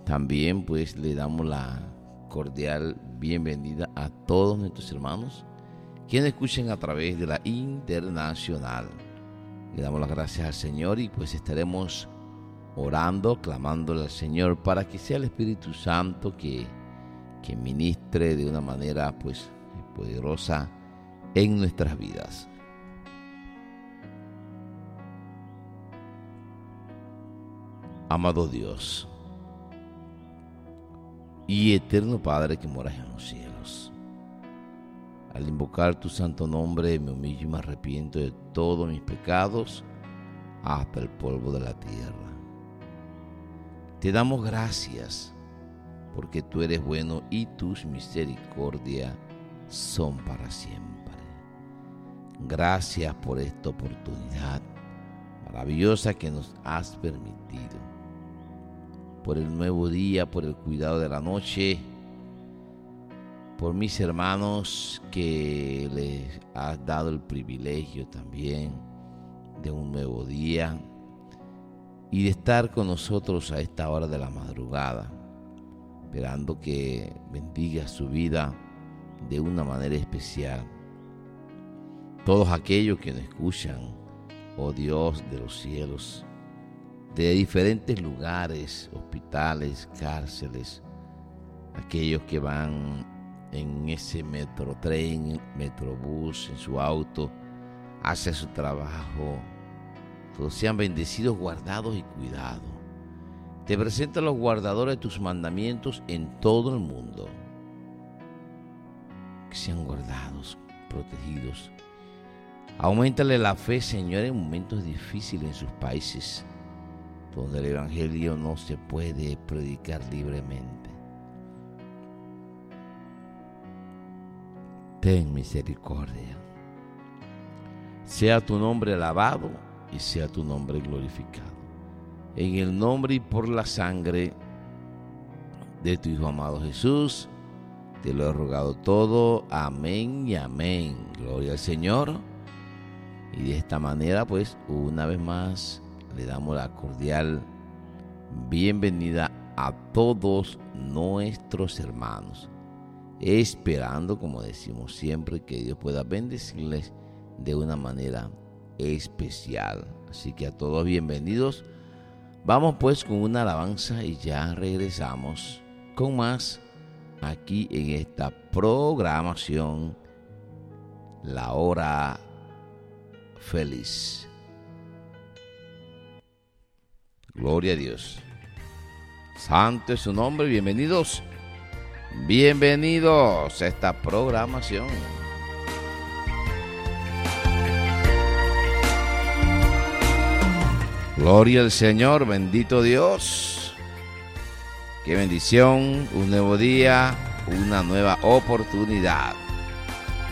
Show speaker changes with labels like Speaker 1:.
Speaker 1: También pues le damos la cordial bienvenida a todos nuestros hermanos quienes escuchen a través de la internacional. Le damos las gracias al Señor y pues estaremos orando, clamándole al Señor para que sea el Espíritu Santo que ministre de una manera pues poderosa en nuestras vidas. Amado Dios y eterno Padre que moras en los cielos, al invocar tu santo nombre me humillo y me arrepiento de todos mis pecados hasta el polvo de la tierra. Te damos gracias porque tú eres bueno y tus misericordias son para siempre. Gracias por esta oportunidad maravillosa que nos has permitido, por el nuevo día, por el cuidado de la noche, por mis hermanos que les has dado el privilegio también de un nuevo día y de estar con nosotros a esta hora de la madrugada, esperando que bendiga su vida de una manera especial. Todos aquellos que nos escuchan, oh Dios de los cielos, de diferentes lugares, hospitales, cárceles, aquellos que van en ese metrotren, metrobús, en su auto, hacia su trabajo, todos sean bendecidos, guardados y cuidados. Te presento a los guardadores de tus mandamientos en todo el mundo, que sean guardados, protegidos. Auméntale la fe, Señor, en momentos difíciles en sus países, donde el evangelio no se puede predicar libremente. Ten misericordia. Sea tu nombre alabado y sea tu nombre glorificado. En el nombre y por la sangre de tu Hijo amado Jesús, te lo he rogado todo. Amén y amén. Gloria al Señor. Y de esta manera, pues, una vez más, le damos la cordial bienvenida a todos nuestros hermanos, esperando, como decimos siempre, que Dios pueda bendecirles de una manera especial. Así que a todos bienvenidos. Vamos pues con una alabanza y ya regresamos con más aquí en esta programación La Hora Feliz. Gloria a Dios. Santo es su nombre. Bienvenidos a esta programación. Gloria al Señor, bendito Dios. Qué bendición, un nuevo día, una nueva oportunidad.